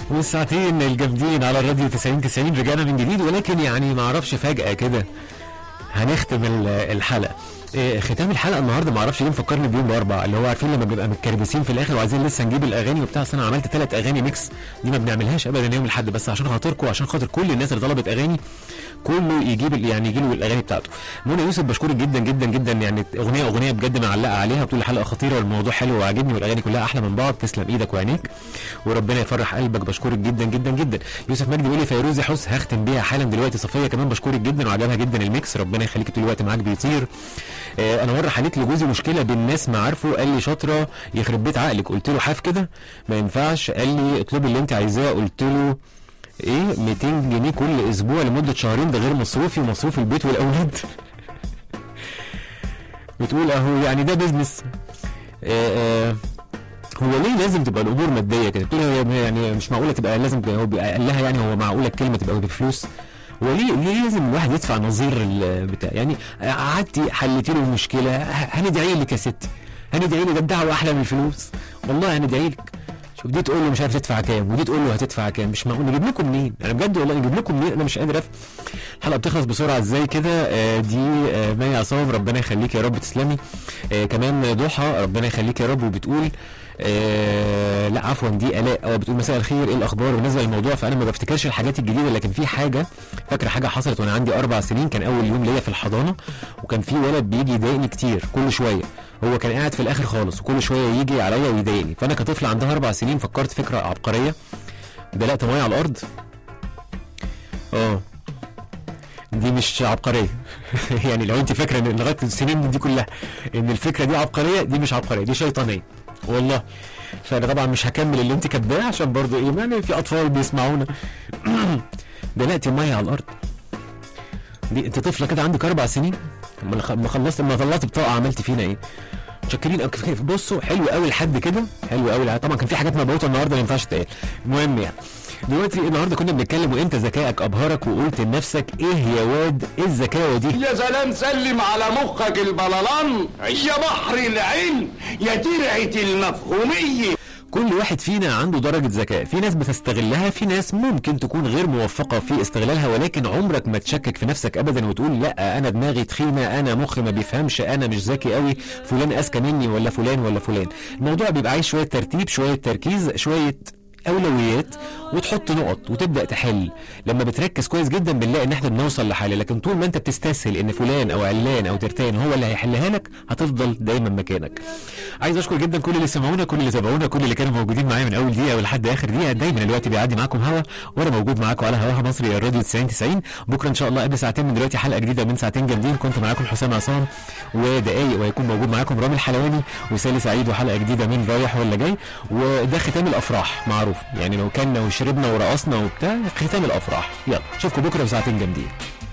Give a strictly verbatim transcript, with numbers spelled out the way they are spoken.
والساعتين الجامدين على الراديو تسعين تسعين رجعنا من جديد، ولكن يعني ما اعرفش فجأة كده هنختم الحلقة. إيه ختام الحلقه النهارده ما اعرفش ليه مفكرني بيوم الاربعاء، اللي هو عارفين لما بنبقى متكربسين في الاخر وعايزين لسه نجيب الاغاني وبتاع. اصل انا عملت ثلاث اغاني ميكس، دي ما بنعملهاش ابدا يوم الاحد، بس عشان خاطركم وعشان خاطر كل الناس اللي طلبت اغاني، كله يجيب يعني يجي له الاغاني بتاعته. منى يوسف بشكرك جدا جدا جدا، يعني اغنيه اغنيه بجد معلقه عليها، بتقول الحلقه خطيره والموضوع حلو وعاجبني والاغاني كلها احلى من بعض، تسلم ايدك وعينيك وربنا يفرح قلبك. بشكرك جدا جدا جدا. يوسف مجدي بيقول لي فيروز حس هختم بيها حالا دلوقتي. صفيه كمان بشكرك جدا وعجبها جدا الميكس، ربنا يخليك طول الوقت معاك بيطير. آه انا مره حليت لجوزي مشكله بالناس ما عارفه، قال لي شاطره يخرب بيت عقلك، قلت له حاف كده ما ينفعش، قال لي اطلبي اللي انت عايزاه، قلت له ايه مئتين جنيه كل اسبوع لمده شهرين، ده غير مصروفي ومصروف البيت والاولاد. بتقول اهو يعني ده بيزنس. آه آه هو ليه لازم تبقى الامور ماديه كده؟ بتقول يعني مش معقوله تبقى لازم، هو قال لها يعني هو معقوله الكلمه تبقى بفلوس؟ هو ليه ليه لازم الواحد يدفع نظير البتاع؟ يعني قعدتي حلتي له المشكله، هندعي لك يا ستي، هندعي لك، ده الدعوه احلى من الفلوس والله، هندعي لك. شوف دي تقول له مش عارف تدفع كام، ودي تقول له هتدفع كام، مش معقول. نجيب لكم منين؟ انا بجد والله نجيب لكم منين؟ انا مش قادر افهم. الحلقه بتخلص بسرعه ازاي كده؟ آه دي آه مي عصام ربنا يخليك يا رب، تسلمي. آه كمان ضحى ربنا يخليك يا رب، وبتقول آه لا عفوا دي الاء اه بتقول مساء الخير، ايه الاخبار؟ بالنسبه للموضوع فانا ما بفتكرش الحاجات الجديده، لكن في حاجه فاكره حاجه حصلت وانا عندي اربع سنين، كان اول يوم ليا في الحضانه، وكان في ولد بيجي يضايقني كتير كل شويه، هو كان قاعد في الاخر خالص وكل شويه يجي عليا ويضايقني، فانا كطفل عندها اربع سنين فكرت فكره عبقريه، دلقت ميه على الارض. اه دي مش عبقريه. يعني لو انت فاكره ان لغايه السنين دي كلها ان الفكره دي عبقريه، دي مش عبقريه، دي شيطانيه والله. فانا طبعا مش هكمل اللي انت كاتباه عشان برضو ايه، يعني في اطفال بيسمعونا. دلقتي ميه على الارض، دي انت طفله كده عندك اربع سنين، ما خلصت ما طلعت بطاقه عملت فينا ايه؟ متشكرين. بصوا حلو قوي لحد كده، حلو قوي. طبعا كان في حاجات مبعوثه النهارده ما ينفعش تتقال. المهم يعني دلوقتي النهارده كنا بنتكلم وانت ذكائك ابهرك وقلت لنفسك ايه يا واد ايه الذكاوه دي؟ يا سلام، سلم على مخك البلالان يا بحر العلم يا ترعه المفهوميه. كل واحد فينا عنده درجة ذكاء، في ناس بتستغلها، في ناس ممكن تكون غير موفقة في استغلالها، ولكن عمرك ما تشكك في نفسك ابدا وتقول لا انا دماغي تخينة، انا مخي ما بيفهمش، انا مش ذكي قوي، فلان اذكى مني ولا فلان ولا فلان. الموضوع بيبقى عايز شوية ترتيب، شوية تركيز، شوية اولويات، وتحط نقط وتبدا تحل. لما بتركز كويس جدا بنلاقي ان احنا بنوصل لحل، لكن طول ما انت بتستسهل ان فلان او علان او ترتان هو اللي هيحلها لك هتفضل دايما مكانك. عايز اشكر جدا كل اللي سمعونا، كل اللي تابعونا، كل اللي كانوا موجودين معايا من اول دقيقه ولحد اخر دقيقه. دايما الوقت بيعدي معاكم هوا، وانا موجود معاكم على هواها مصري الراديو تسعين تسعين. بكره ان شاء الله قبل ساعتين من دلوقتي حلقه جديده من ساعتين جامدين. كنت معاكم حسام عصام ودقايق، وهيكون موجود معاكم رامي الحلواني وسالي سعيد، وحلقه جديده من رايح ولا جاي. وده ختام الافراح معروف، يعني لو كنا وشربنا ورقصنا وبتاع ختام الافراح. يلا اشوفكم بكره في ساعتين جامدين.